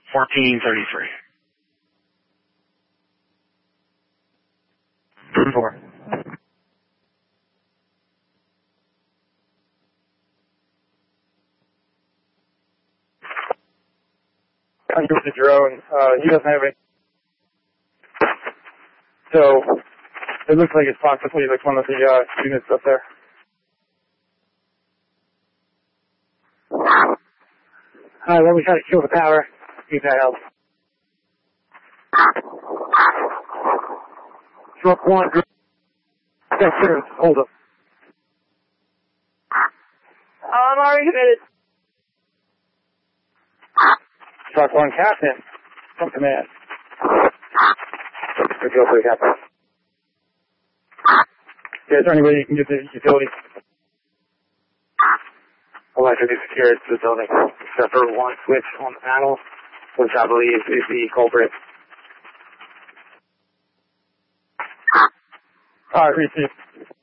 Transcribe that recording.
1433. 4. I'm with the drone. He doesn't have it. So, it looks like it's possibly like one of the units up there. Alright, well, we gotta kill the power. See if that helps. Truck 1, yes, sir. Hold up. I'm already committed. Truck 1, Captain. From command. Let's go for the captain. Yeah, is there any way you can get the utility? Electrically secured to the building, except for one switch on the panel, which I believe is the culprit. Alright, receive.